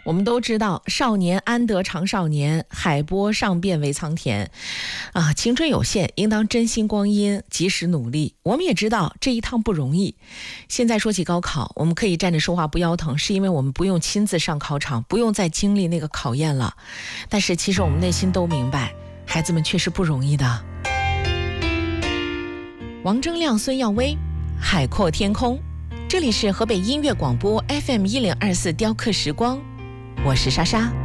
我们都知道少年安得长少年，海波尚变为苍田啊，青春有限，应当珍惜光阴，及时努力。我们也知道这一趟不容易。现在说起高考，我们可以站着说话不腰疼，是因为我们不用亲自上考场，不用再经历那个考验了。但是其实我们内心都明白，孩子们确实不容易的。王铮亮、孙耀威，海阔天空。这里是河北音乐广播 FM1024 雕刻时光，我是莎莎。